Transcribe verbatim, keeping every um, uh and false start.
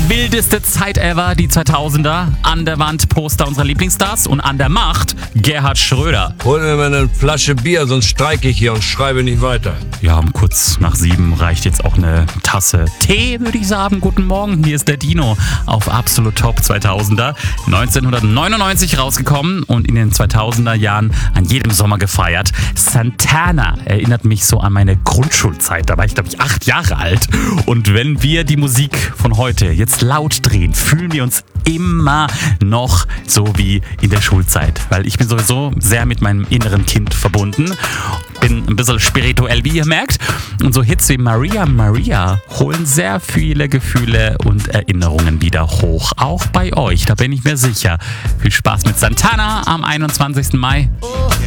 wildeste Zeit ever, die zweitausender. An der Wand Poster unserer Lieblingsstars und an der Macht Gerhard Schröder. Hol mir mal eine Flasche Bier, sonst streike ich hier und schreibe nicht weiter. Ja, um kurz nach sieben reicht jetzt auch eine Tasse Tee, würde ich sagen. Guten Morgen, hier ist der Dino auf Absolut Top zweitausender. neunzehnhundertneunundneunzig rausgekommen und in den zweitausender Jahren an jedem Sommer gefeiert. Santana erinnert mich so an meine Grundschulzeit. Da war ich, glaube ich, acht Jahre alt. Und wenn wir die Musik von heute jetzt laut drehen, fühlen wir uns immer noch so wie in der Schulzeit. Weil ich bin sowieso sehr mit meinem inneren Kind verbunden. Bin ein bisschen spirituell, wie ihr merkt. Und so Hits wie Maria Maria holen sehr viele Gefühle und Erinnerungen wieder hoch. Auch bei euch, da bin ich mir sicher. Viel Spaß mit Santana am einundzwanzigsten Mai.